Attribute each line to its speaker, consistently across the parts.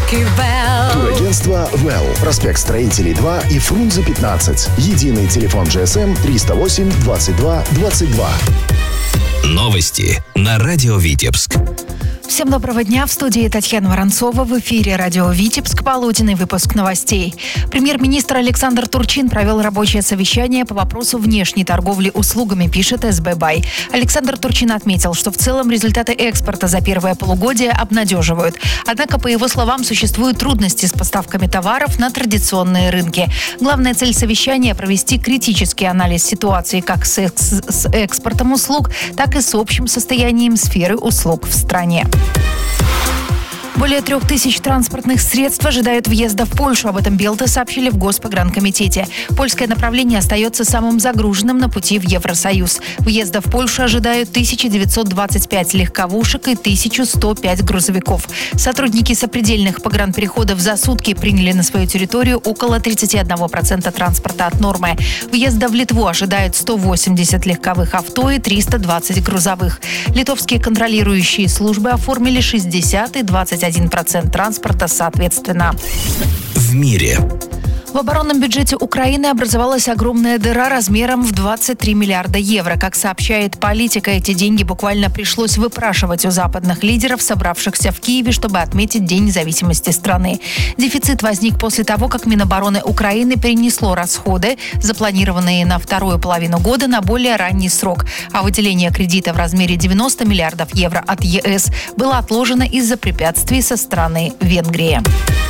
Speaker 1: Турагентство «Well». Проспект Строителей 2 и Фрунзе 15. Единый телефон GSM 308 22 22.
Speaker 2: Новости на радио Витебск.
Speaker 3: Всем доброго дня. В студии Татьяна Воронцова. В эфире радио Витебск. Полуденный выпуск новостей. Премьер-министр Александр Турчин провел рабочее совещание по вопросу внешней торговли услугами, пишет СБ Бай. Александр Турчин отметил, что в целом результаты экспорта за первое полугодие обнадеживают. Однако, по его словам, существуют трудности с поставками товаров на традиционные рынки. Главная цель совещания – провести критический анализ ситуации как с экспортом услуг, так и с общим состоянием сферы услуг в стране. Более 3000 транспортных средств ожидают въезда в Польшу. Об этом Белта сообщили в Госпогранкомитете. Польское направление остается самым загруженным на пути в Евросоюз. Въезда в Польшу ожидают 1925 легковушек и 1105 грузовиков. Сотрудники сопредельных погранпереходов за сутки приняли на свою территорию около 31% транспорта от нормы. Въезда в Литву ожидают 180 легковых авто и 320 грузовых. Литовские контролирующие службы оформили 60 и 21% транспорта соответственно.
Speaker 2: В мире.
Speaker 3: В оборонном бюджете Украины образовалась огромная дыра размером в 23 миллиарда евро. Как сообщает Политика, эти деньги буквально пришлось выпрашивать у западных лидеров, собравшихся в Киеве, чтобы отметить День независимости страны. Дефицит возник после того, как Минобороны Украины перенесло расходы, запланированные на вторую половину года, на более ранний срок. А выделение кредита в размере 90 миллиардов евро от ЕС было отложено из-за препятствий со стороны Венгрии.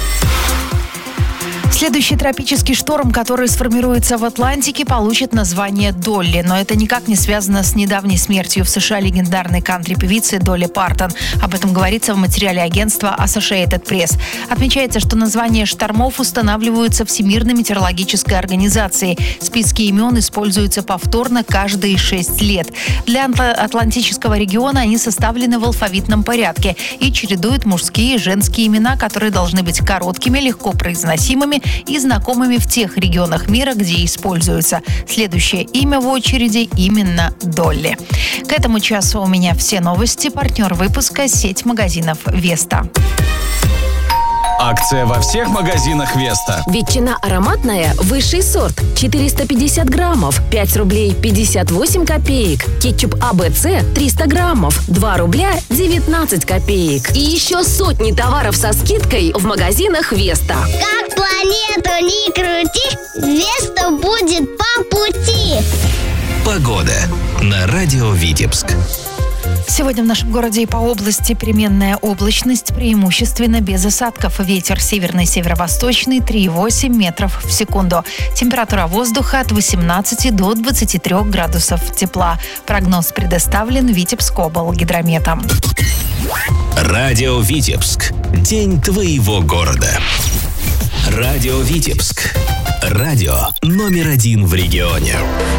Speaker 3: Следующий тропический шторм, который сформируется в Атлантике, получит название Долли. Но это никак не связано с недавней смертью в США легендарной кантри-певицы Долли Партон. Об этом говорится в материале агентства Associated Press. Отмечается, что названия штормов устанавливаются Всемирной метеорологической организацией. Списки имен используются повторно каждые 6 лет. Для Атлантического региона они составлены в алфавитном порядке и чередуют мужские и женские имена, которые должны быть короткими, легко произносимыми и знакомыми в тех регионах мира, где используются. Следующее имя в очереди именно Долли. К этому часу у меня все новости. Партнер выпуска – сеть магазинов «Веста».
Speaker 4: Акция во всех магазинах «Веста».
Speaker 5: Ветчина ароматная, высший сорт, 450 граммов, 5 рублей 58 копеек. Кетчуп АБЦ 300 граммов, 2 рубля 19 копеек. И еще сотни товаров со скидкой в магазинах «Веста».
Speaker 6: Как планету не крути, «Веста» будет по пути.
Speaker 2: Погода на радио Витебск.
Speaker 3: Сегодня в нашем городе и по области переменная облачность, преимущественно без осадков. Ветер северный, северо-восточный 3,8 метров в секунду. Температура воздуха от 18 до 23 градусов тепла. Прогноз предоставлен Витебскоблгидрометом.
Speaker 2: Радио Витебск. День твоего города. Радио Витебск. Радио номер 1 в регионе.